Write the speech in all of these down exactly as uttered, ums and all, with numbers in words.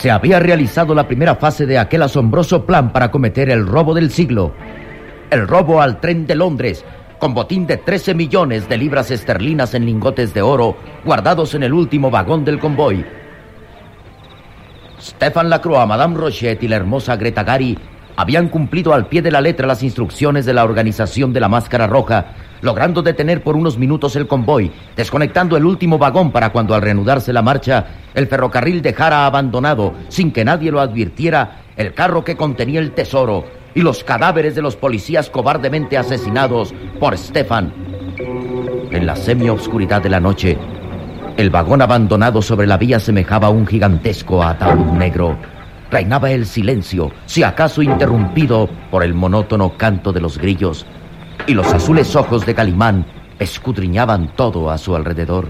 Se había realizado la primera fase de aquel asombroso plan para cometer el robo del siglo. El robo al tren de Londres, con botín de trece millones de libras esterlinas en lingotes de oro guardados en el último vagón del convoy. Stéphane Lacroix, Madame Rochet y la hermosa Greta Gary habían cumplido al pie de la letra las instrucciones de la organización de la Máscara Roja, logrando detener por unos minutos el convoy, desconectando el último vagón para cuando al reanudarse la marcha, el ferrocarril dejara abandonado, sin que nadie lo advirtiera, el carro que contenía el tesoro y los cadáveres de los policías cobardemente asesinados por Stéphane. En la semioscuridad de la noche, el vagón abandonado sobre la vía semejaba a un gigantesco ataúd negro. Reinaba el silencio, si acaso interrumpido por el monótono canto de los grillos, y los azules ojos de Calimán escudriñaban todo a su alrededor.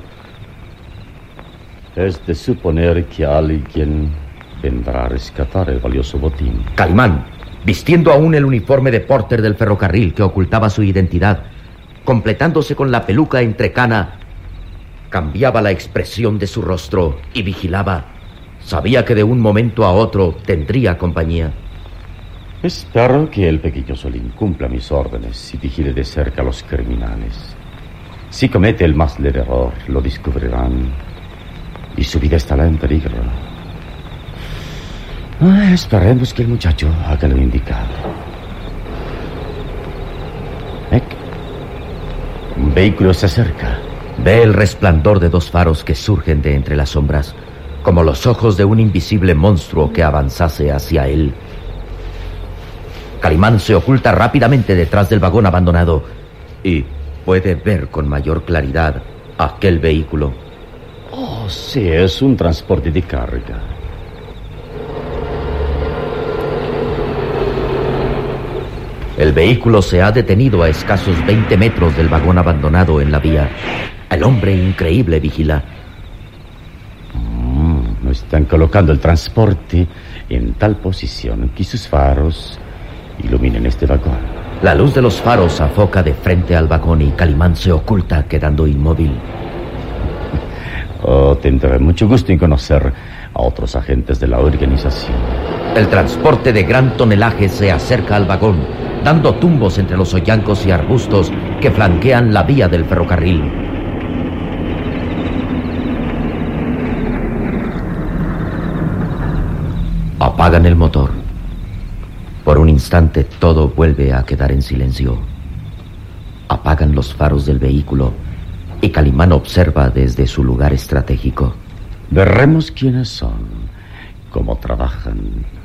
Es de suponer que alguien vendrá a rescatar el valioso botín. Calimán, vistiendo aún el uniforme de Porter del ferrocarril que ocultaba su identidad, completándose con la peluca entrecana, cambiaba la expresión de su rostro y vigilaba. Sabía que de un momento a otro tendría compañía. Espero que el pequeño Solín cumpla mis órdenes y vigile de cerca a los criminales. Si comete el más leve error, lo descubrirán y su vida estará en peligro. Ah, esperemos que el muchacho haga lo indicado. ¿Eh? Un vehículo se acerca. Ve el resplandor de dos faros que surgen de entre las sombras, como los ojos de un invisible monstruo que avanzase hacia él. Calimán se oculta rápidamente detrás del vagón abandonado y puede ver con mayor claridad aquel vehículo. Oh, sí, es un transporte de carga. El vehículo se ha detenido a escasos veinte metros del vagón abandonado en la vía. El hombre increíble vigila. Mm, están colocando el transporte en tal posición que sus faros iluminen este vagón. La luz de los faros afoca de frente al vagón y Calimán se oculta, quedando inmóvil. Oh, tendré mucho gusto en conocer a otros agentes de la organización. El transporte de gran tonelaje se acerca al vagón, dando tumbos entre los hoyancos y arbustos que flanquean la vía del ferrocarril. Apagan el motor. Por un instante todo vuelve a quedar en silencio. Apagan los faros del vehículo y Calimán observa desde su lugar estratégico. Veremos quiénes son, cómo trabajan.